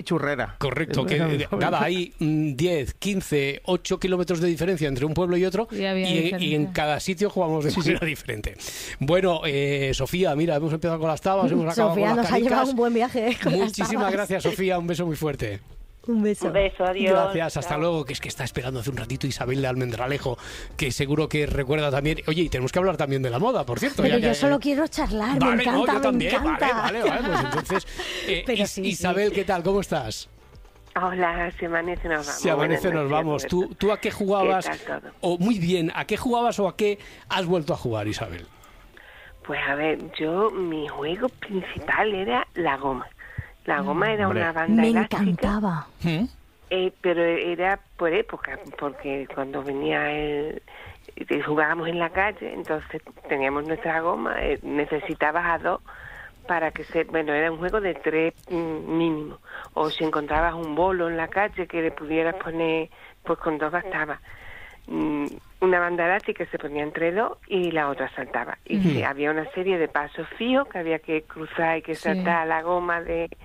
churrera. Correcto, que nada, hay 10, 15, 8 kilómetros de diferencia entre un pueblo y otro y en cada sitio jugamos de manera diferente. Bueno, Sofía, mira, hemos empezado con las tabas, hemos acabado Sofía con las nos ha canicas. llevado un buen viaje. Muchísimas gracias, Sofía, un beso muy fuerte. Un beso. Un beso, adiós. Gracias, hasta luego, que es que está esperando hace un ratito Isabel de Almendralejo, que seguro que recuerda también. Oye, y tenemos que hablar también de la moda, por cierto. Pero yo solo quiero charlar, vale, me encanta, no, yo también, me encanta. Vale, pues entonces, Pero sí, Isabel, ¿qué tal? ¿Cómo estás? Hola, si amanece nos vamos. Si amanece nos vamos. ¿Tú a qué jugabas? ¿Qué tal todo? O muy bien, ¿a qué jugabas o a qué has vuelto a jugar, Isabel? Pues a ver, mi juego principal era la goma. La goma era una banda Me elástica. encantaba. Pero era por época, porque cuando venía jugábamos en la calle, entonces teníamos nuestra goma, necesitabas a dos para que era un juego de 3 mínimo, o si encontrabas un bolo en la calle que le pudieras poner, pues con 2 bastaba. Una banda elástica se ponía entre 2 y la otra saltaba, y había una serie de pasos fijos que había que cruzar y que saltar la goma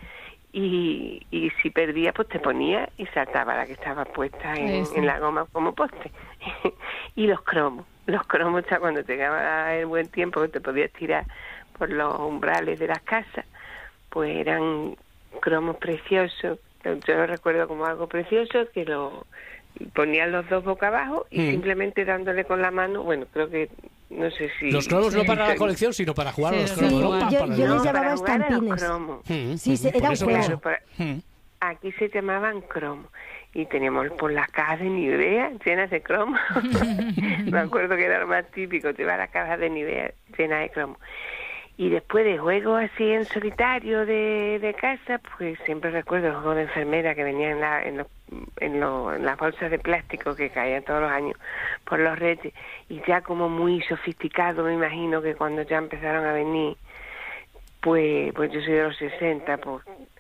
y si perdía, pues te ponía y saltaba la que estaba puesta en la goma como poste. Y los cromos, ya cuando llegaba el buen tiempo que te podías tirar por los umbrales de las casas, pues eran cromos preciosos. Yo lo recuerdo como algo precioso, que lo ponían los dos boca abajo y simplemente dándole con la mano, bueno, creo que no sé si... Los cromos no para la colección, sino para jugar a los cromos, ¿no? Yo les llamaba para jugar a los estampines. cromos. Sí, era un juego. Aquí se llamaban cromos. Y teníamos por las cajas de Nivea llenas de cromos. Me acuerdo que era lo más típico, llevar las cajas de Nivea llenas de cromos. Y después de juegos así en solitario de casa, pues siempre recuerdo los juegos de enfermera que venían en las bolsas de plástico que caían todos los años por los Reyes, y ya como muy sofisticado, me imagino que cuando ya empezaron a venir, pues yo soy de los 60, pues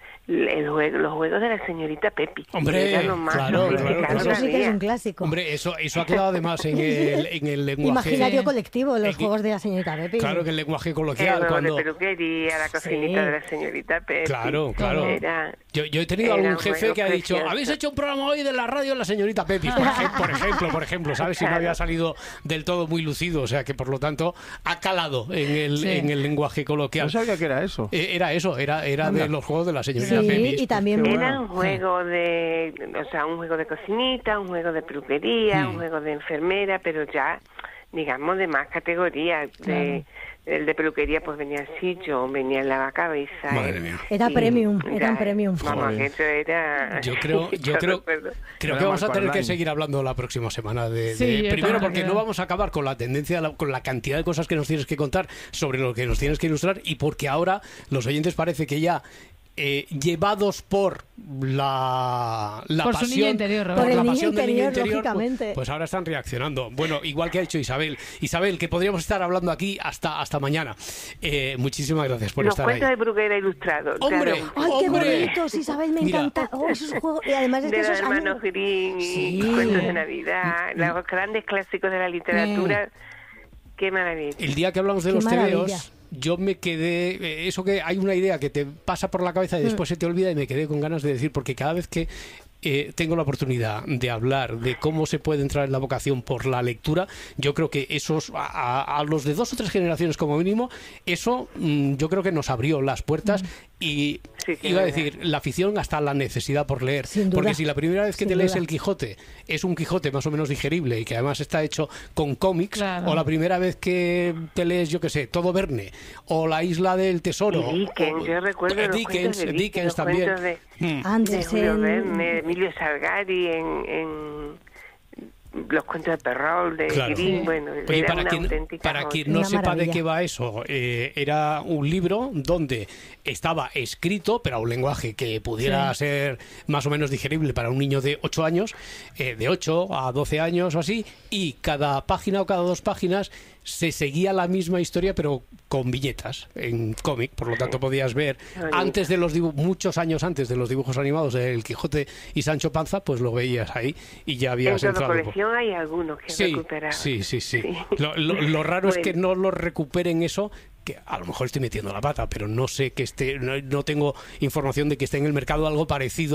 los juegos de la señorita Pepi. Hombre, claro. Eso sí que es un clásico. Hombre, eso ha quedado además en el lenguaje... Imaginario colectivo, los juegos de la señorita Pepi. Claro, que el lenguaje coloquial. Cuando... de peluquería, la cocinita de la señorita Pepi. Claro. Yo he tenido algún jefe que ha dicho, ¿habéis hecho un programa hoy de la radio de la señorita Pepi? Por ejemplo, ¿sabes? Si no había salido del todo muy lucido, o sea que por lo tanto ha calado en el lenguaje coloquial. No sabía que era eso. Era eso, era de los juegos de la señorita Pepi. Y también era un juego un juego de cocinita, un juego de peluquería, un juego de enfermera, pero ya, digamos, de más categoría. El de peluquería pues venía el sitio, venía el lavacabezas. Madre mía. Era premium, eran premium. Vamos, eso era... Yo creo que vamos a tener que seguir hablando la próxima semana primero porque no vamos a acabar con la tendencia, con la cantidad de cosas que nos tienes que contar sobre lo que nos tienes que ilustrar, y porque ahora los oyentes parece que ya llevados por la por pasión, su niño interior, por el la niño pasión del niño interior, lógicamente. pues ahora están reaccionando. Bueno, igual que ha dicho Isabel, que podríamos estar hablando aquí hasta mañana. Muchísimas gracias por estar ahí. Los cuentos de Bruguera ilustrados. ¡Hombre! ¡Ay, qué bonitos, Isabel! Me encanta. Esos juegos. Y además es que de los esos hermanos Grimm y cuentos de Navidad, los grandes clásicos de la literatura. ¡Qué maravilla! El día que hablamos de los tebeos, yo me quedé, eso que hay una idea que te pasa por la cabeza y después se te olvida, y me quedé con ganas de decir, porque cada vez que tengo la oportunidad de hablar de cómo se puede entrar en la vocación por la lectura, yo creo que esos a los de 2 o 3 generaciones como mínimo, eso yo creo que nos abrió las puertas y iba a decir, la afición hasta la necesidad por leer, porque si la primera vez que te lees el Quijote es un Quijote más o menos digerible y que además está hecho con cómics, o la primera vez que te lees, yo qué sé, Todo Verne o La Isla del Tesoro, yo recuerdo Dickens también, Andersen, de Julio Verne, Emilio Salgari en los cuentos de Perrault, de Grimm, bueno, oye, era para quien no sepa de qué va eso, era un libro donde estaba escrito, pero a un lenguaje que pudiera ser más o menos digerible para un niño de 8 años, de 8 a 12 años o así, y cada página o cada 2 páginas se seguía la misma historia pero con viñetas en cómic, por lo tanto podías ver antes de los muchos años antes de los dibujos animados de El Quijote y Sancho Panza, pues lo veías ahí y ya habías entrado. En la colección hay algunos que recuperar. Sí. Lo raro es que no lo recuperen eso, que a lo mejor estoy metiendo la pata, pero no sé que no tengo información de que esté en el mercado algo parecido